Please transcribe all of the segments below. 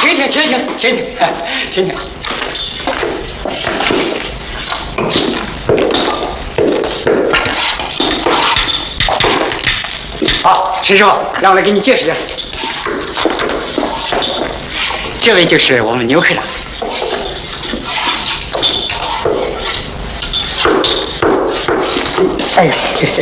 停！好，陈师傅，让我来给你介绍介绍。这位就是我们牛科长。哎呀，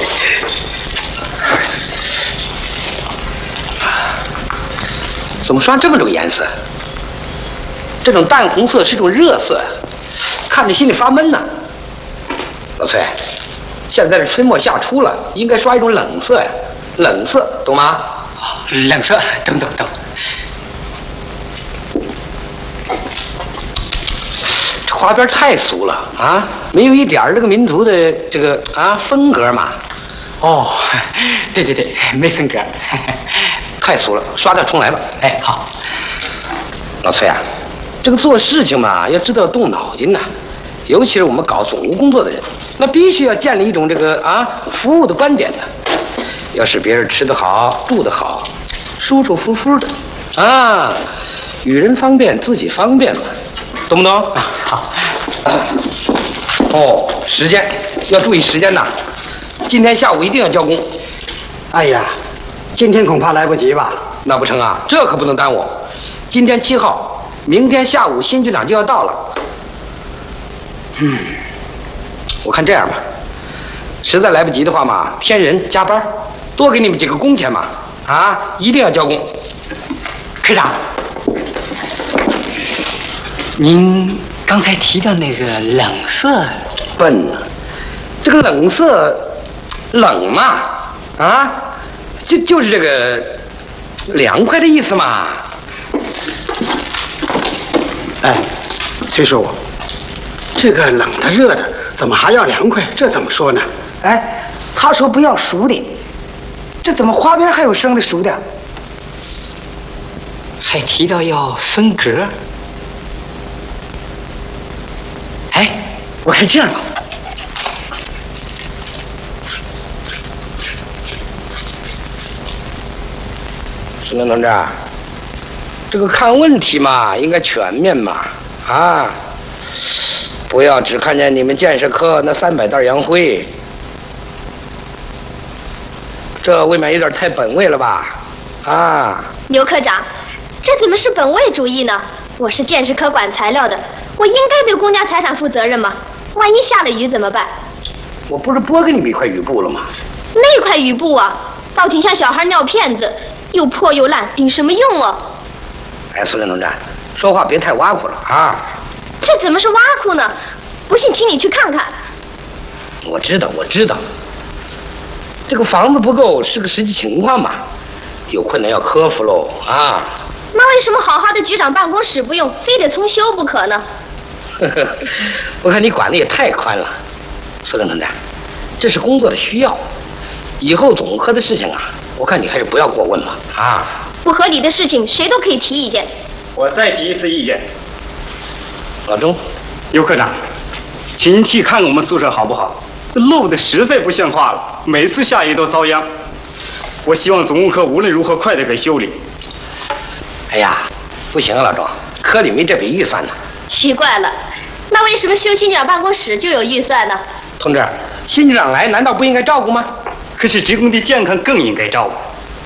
怎么刷这么种颜色？这种淡红色是种热色，看着心里发闷呐。老崔，现在是春末夏初了，应该刷一种冷色呀，冷色，懂吗？冷色，懂。这花边太俗了啊，没有一点这个民族的这个风格嘛。哦，对，没风格，太俗了，刷掉重来吧。哎，好。老崔啊，这个做事情嘛，要知道动脑筋呐，尤其是我们搞总务工作的人，那必须要建立一种这个服务的观点的，要使别人吃得好、住得好、舒舒服服的与人方便，自己方便嘛，懂不懂？好。哦，时间要注意时间呐，今天下午一定要交工。 哎呀，今天恐怕来不及吧？ 那不成啊，这可不能耽误。今天7号，明天下午新局长就要到了。我看这样吧，实在来不及的话嘛，添人加班，多给你们几个工钱嘛。一定要交工。科长，您刚才提到那个冷色， 笨呐， 这个冷色，冷嘛，就是这个凉快的意思嘛。 哎，崔师傅，这个冷的热的，怎么还要凉快？这怎么说呢？ 哎，他说不要熟的，这怎么花边还有生的熟的？ 还提到要分格。哎，我看这样吧，石明同志，这个看问题嘛，应该全面嘛，不要只看见你们建设科那300袋洋灰，这未免有点太本位了吧？ 牛科长，这怎么是本位主义呢？我是建设科管材料的，我应该对公家财产负责任吗？万一下了雨怎么办？ 我不是拨给你们一块雨布了吗？ 那块雨布啊，倒挺像小孩尿片子，又破又烂，顶什么用啊？ 哎，苏林同志，说话别太挖苦了这怎么是挖苦呢？不信，请你去看看。 我知道，这个房子不够是个实际情况嘛，有困难要克服喽那为什么好好的局长办公室不用，非得重修不可呢？ 我看你管的也太宽了，苏林同志，这是工作的需要，以后总科的事情我看你还是不要过问了不合理的事情谁都可以提意见。 我再提一次意见。 老钟， 刘科长，请您去看看我们宿舍好不好？漏的实在不像话了，每次下雨都遭殃。我希望总务科无论如何快点给修理。 哎呀，不行啊，老钟，科里没这笔预算呢。 奇怪了，那为什么修新局长办公室就有预算呢？ 同志，新局长来，难道不应该照顾吗？ 可是职工的健康更应该照顾。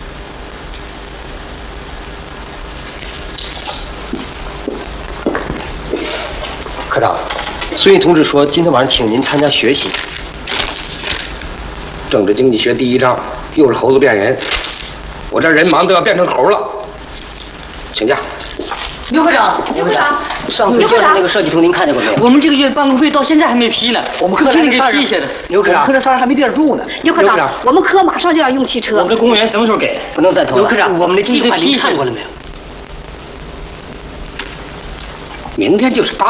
科长，孙毅同志说今天晚上请您参加学习。 政治经济学第1章，又是猴子变人，我这人忙都要变成猴了。请假。 刘科长， 上次介绍那个设计图您看见过没有？ 我们这个月办公费到现在还没批呢，我们科经理给批下的。 刘科长， 科的三还没地儿住呢。 刘科长， 我们科马上就要用汽车。 我们的公务员什么时候给？ 不能再拖了。 刘科长，我们的计划您看过了没有？ 明天就是8。